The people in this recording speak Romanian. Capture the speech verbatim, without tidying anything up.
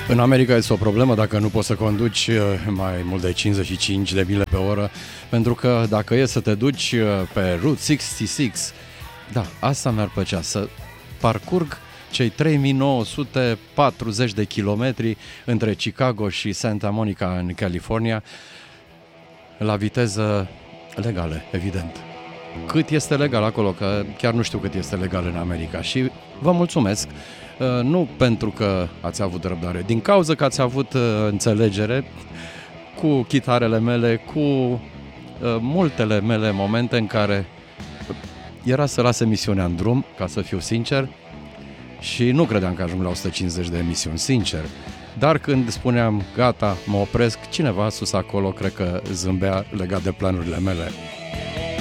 În America este o problemă dacă nu poți să conduci mai mult de cincizeci și cinci de mile pe oră, pentru că dacă e să te duci pe Route șaizeci și șase, da, asta mi-ar plăcea, să parcurg cei trei mii nouă sute patruzeci de kilometri între Chicago și Santa Monica în California, la viteză legală, evident. Cât este legal acolo, că chiar nu știu cât este legal în America. Și vă mulțumesc, nu pentru că ați avut răbdare, din cauza că ați avut înțelegere cu chitarele mele, cu multele mele momente în care era să las emisiunea în drum, ca să fiu sincer, și nu credeam că ajung la o sută cincizeci de emisiuni, sincer. Dar când spuneam, gata, mă opresc, cineva sus acolo, cred că zâmbea legat de planurile mele.